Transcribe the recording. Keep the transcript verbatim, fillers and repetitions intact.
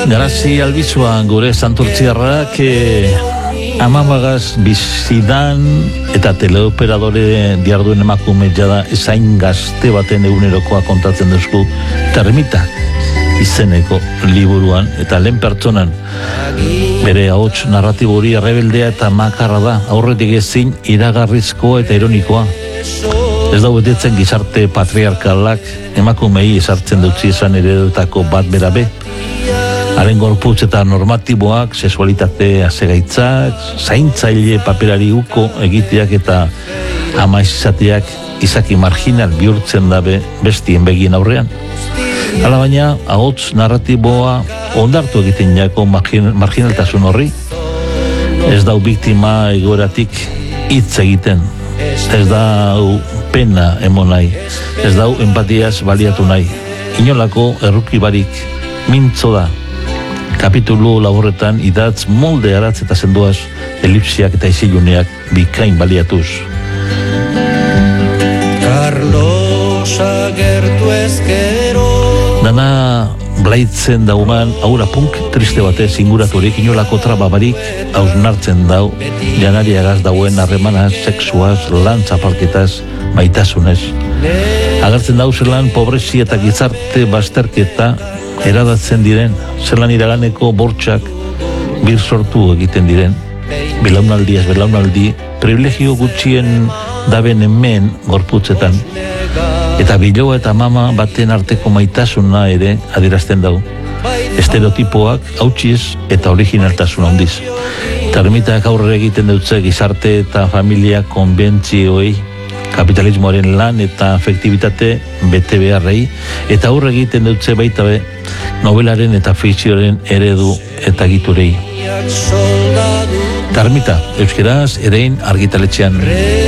Garazi albizua gure santurtziarrak eh, amamagaz bizidan eta teleoperadore diarduen emakume jada ezain gazte baten egunerokoa kontatzen duzku Termita izeneko liburuan eta lehen pertsonan bere ahots narratibo hori errebeldea eta makarra da, aurretik ezin iragarrizkoa eta ironikoa. Ez da betetzen gizarte patriarkalak emakumei esartzen dutzi esan eredetako bat berabe. Haren gorputz eta normatiboak, sexualitate azegaitzak, zaintzaile paperari uko egiteak eta amaizateak izaki marginal bihurtzen dabe bestien begien aurrean. Hala baina, ahots narratiboa ondartu egiten jako marginaltasun horri. Ez dau biktima egoeratik hitz egiten. Ez dau pena emon nahi. Ez dau empatiaz baliatu nahi. Inolako erruki barik mintzo da. Kapitulu laborretan idatz molde aratz eta sendoaz elipsiak eta isiluneak bikain baliatuz. Carlos agertu ezkero Dana blaitzen dauman aura punk triste batez inguraturik inolako trababarik hausnartzen dau janariagaz dauen harremanaz, sexuaz, lantza partitaz, maitasunez. Agertzen dau zelan pobrezi eta gizarte bazterketa eradatzen diren, zelan iraganeko bortxak bir sortu egiten diren, belaunaldi ez belaunaldi, privilegio gutxien daben hemen gorputzetan, eta biloa eta mama baten arteko maitasuna ere adierazten dau. Estereotipoak hautsiz eta originaltasun handiz. Termitak aurre egiten dutze gizarte eta familia konbentzioei, kapitalismoaren lan eta afektibitate bete beharrei, eta aurre egiten dutze baita be novelaren eta fikzioaren eredu eta giturei. Termita, euskeraz, erein argitaletxean.